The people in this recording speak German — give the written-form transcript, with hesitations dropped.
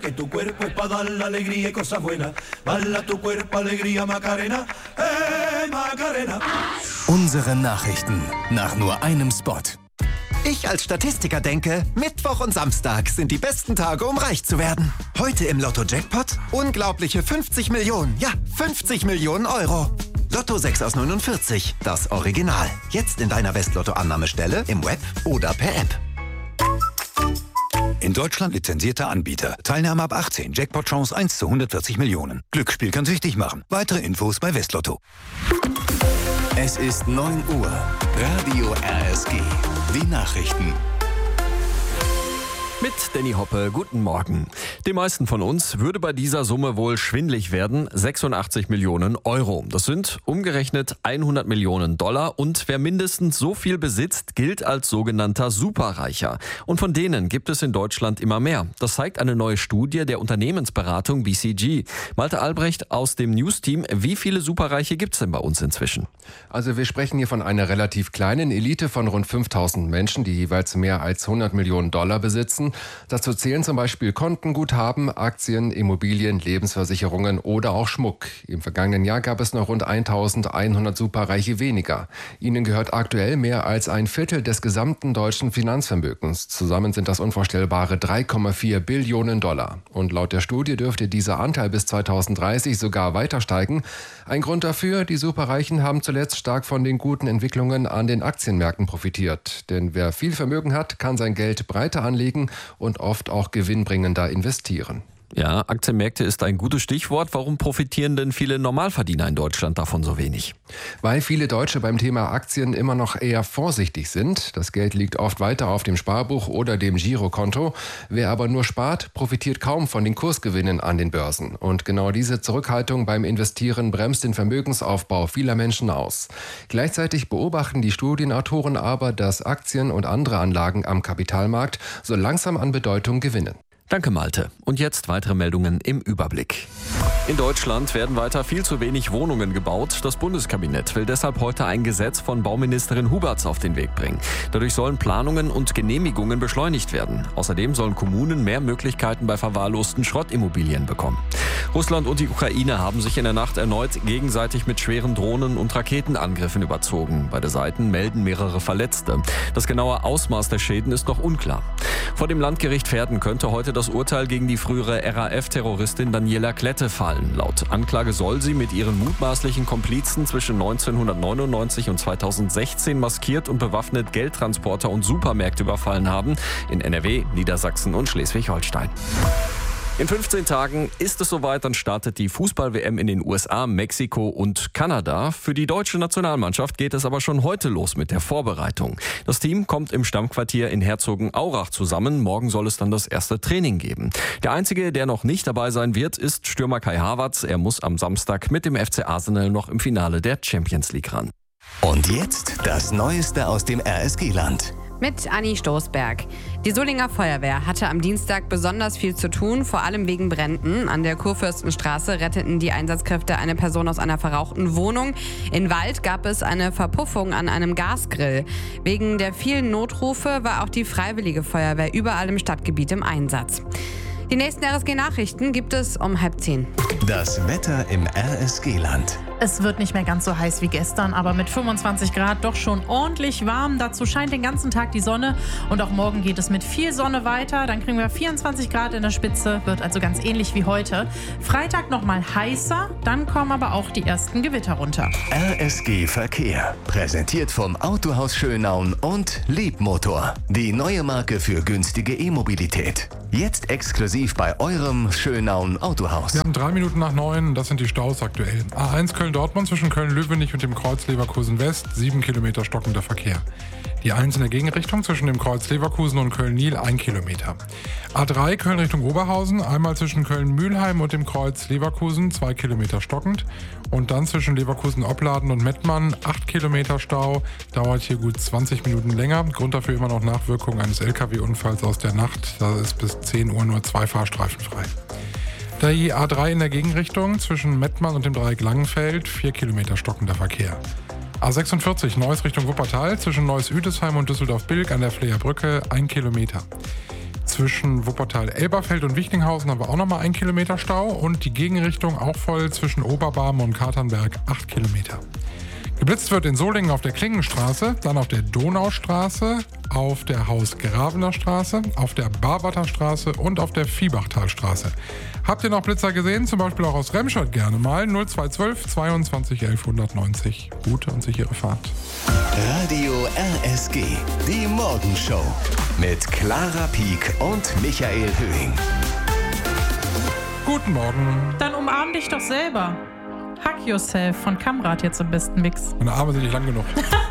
Que tu cuerpo es para dar la alegría y cosas buenas. Bala tu cuerpo, alegría, Macarena. Macarena. Unsere Nachrichten nach nur einem Spot. Ich als Statistiker denke, Mittwoch und Samstag sind die besten Tage, um reich zu werden. Heute im Lotto-Jackpot unglaubliche 50 Millionen. Ja, 50 Millionen Euro. Lotto 6 aus 49, das Original. Jetzt in deiner Westlotto-Annahmestelle, im Web oder per App. In Deutschland lizenzierter Anbieter. Teilnahme ab 18. Jackpot-Chance 1 zu 140 Millionen. Glücksspiel kann süchtig machen. Weitere Infos bei Westlotto. Es ist 9 Uhr. Radio RSG. Die Nachrichten. Mit Danny Hoppe, guten Morgen. Den meisten von uns würde bei dieser Summe wohl schwindlig werden, 86 Millionen Euro. Das sind umgerechnet 100 Millionen Dollar und wer mindestens so viel besitzt, gilt als sogenannter Superreicher. Und von denen gibt es in Deutschland immer mehr. Das zeigt eine neue Studie der Unternehmensberatung BCG. Malte Albrecht aus dem News-Team, wie viele Superreiche gibt es denn bei uns inzwischen? Also wir sprechen hier von einer relativ kleinen Elite von rund 5000 Menschen, die jeweils mehr als 100 Millionen Dollar besitzen. Dazu zählen zum Beispiel Kontenguthaben, Aktien, Immobilien, Lebensversicherungen oder auch Schmuck. Im vergangenen Jahr gab es noch rund 1100 Superreiche weniger. Ihnen gehört aktuell mehr als ein Viertel des gesamten deutschen Finanzvermögens. Zusammen sind das unvorstellbare 3,4 Billionen Dollar. Und laut der Studie dürfte dieser Anteil bis 2030 sogar weiter steigen. Ein Grund dafür, die Superreichen haben zuletzt stark von den guten Entwicklungen an den Aktienmärkten profitiert. Denn wer viel Vermögen hat, kann sein Geld breiter anlegen und oft auch gewinnbringender investieren. Ja, Aktienmärkte ist ein gutes Stichwort. Warum profitieren denn viele Normalverdiener in Deutschland davon so wenig? Weil viele Deutsche beim Thema Aktien immer noch eher vorsichtig sind. Das Geld liegt oft weiter auf dem Sparbuch oder dem Girokonto. Wer aber nur spart, profitiert kaum von den Kursgewinnen an den Börsen. Und genau diese Zurückhaltung beim Investieren bremst den Vermögensaufbau vieler Menschen aus. Gleichzeitig beobachten die Studienautoren aber, dass Aktien und andere Anlagen am Kapitalmarkt so langsam an Bedeutung gewinnen. Danke, Malte. Und jetzt weitere Meldungen im Überblick. In Deutschland werden weiter viel zu wenig Wohnungen gebaut. Das Bundeskabinett will deshalb heute ein Gesetz von Bauministerin Huberts auf den Weg bringen. Dadurch sollen Planungen und Genehmigungen beschleunigt werden. Außerdem sollen Kommunen mehr Möglichkeiten bei verwahrlosten Schrottimmobilien bekommen. Russland und die Ukraine haben sich in der Nacht erneut gegenseitig mit schweren Drohnen- und Raketenangriffen überzogen. Beide Seiten melden mehrere Verletzte. Das genaue Ausmaß der Schäden ist noch unklar. Vor dem Landgericht Verden könnte heute das Urteil gegen die frühere RAF-Terroristin Daniela Klette fallen. Laut Anklage soll sie mit ihren mutmaßlichen Komplizen zwischen 1999 und 2016 maskiert und bewaffnet Geldtransporter und Supermärkte überfallen haben in NRW, Niedersachsen und Schleswig-Holstein. In 15 Tagen ist es soweit, dann startet die Fußball-WM in den USA, Mexiko und Kanada. Für die deutsche Nationalmannschaft geht es aber schon heute los mit der Vorbereitung. Das Team kommt im Stammquartier in Herzogenaurach zusammen. Morgen soll es dann das erste Training geben. Der Einzige, der noch nicht dabei sein wird, ist Stürmer Kai Havertz. Er muss am Samstag mit dem FC Arsenal noch im Finale der Champions League ran. Und jetzt das Neueste aus dem RSG-Land. Mit Anni Stoßberg. Die Solinger Feuerwehr hatte am Dienstag besonders viel zu tun, vor allem wegen Bränden. An der Kurfürstenstraße retteten die Einsatzkräfte eine Person aus einer verrauchten Wohnung. In Wald gab es eine Verpuffung an einem Gasgrill. Wegen der vielen Notrufe war auch die Freiwillige Feuerwehr überall im Stadtgebiet im Einsatz. Die nächsten RSG-Nachrichten gibt es um 9:30. Das Wetter im RSG-Land. Es wird nicht mehr ganz so heiß wie gestern, aber mit 25 Grad doch schon ordentlich warm. Dazu scheint den ganzen Tag die Sonne und auch morgen geht es mit viel Sonne weiter. Dann kriegen wir 24 Grad in der Spitze, wird also ganz ähnlich wie heute. Freitag nochmal heißer, dann kommen aber auch die ersten Gewitter runter. RSG Verkehr, präsentiert vom Autohaus Schönaun und Liebmotor. Die neue Marke für günstige E-Mobilität. Jetzt exklusiv bei eurem Schönaun Autohaus. Wir haben 3 Minuten nach 9, das sind die Staus aktuell. A1 Köln-Dortmund zwischen Köln-Löwenich und dem Kreuz Leverkusen West, 7 Kilometer stockender Verkehr. Die 1 in der Gegenrichtung zwischen dem Kreuz Leverkusen und Köln-Niel 1 Kilometer. A3 Köln Richtung Oberhausen, einmal zwischen Köln-Mühlheim und dem Kreuz Leverkusen 2 Kilometer stockend. Und dann zwischen Leverkusen-Opladen und Mettmann 8 Kilometer Stau, dauert hier gut 20 Minuten länger. Grund dafür immer noch Nachwirkungen eines LKW-Unfalls aus der Nacht. Da ist bis 10 Uhr nur 2 Fahrstreifen frei. Die A3 in der Gegenrichtung zwischen Mettmann und dem Dreieck Langenfeld 4 Kilometer stockender Verkehr. A46 Neuss Richtung Wuppertal zwischen Neuss-Üdesheim und Düsseldorf-Bilk an der Fleerbrücke 1 Kilometer. Zwischen Wuppertal-Elberfeld und Wichtinghausen haben wir auch nochmal 1 Kilometer Stau und die Gegenrichtung auch voll zwischen Oberbarmen und Katernberg 8 Kilometer. Geblitzt wird in Solingen auf der Klingenstraße, dann auf der Donaustraße, auf der Haus-Gravener Straße, auf der Barbater Straße und auf der Viehbachtalstraße. Habt ihr noch Blitzer gesehen? Zum Beispiel auch aus Remscheid gerne mal. 0212 22 11 190. Gute und sichere Fahrt. Radio RSG, die Morgenshow mit Clara Pieck und Michael Höhing. Guten Morgen. Dann umarm dich doch selber. Hug Yourself von Kamrat jetzt im besten Mix. Meine Arme sind nicht lang genug.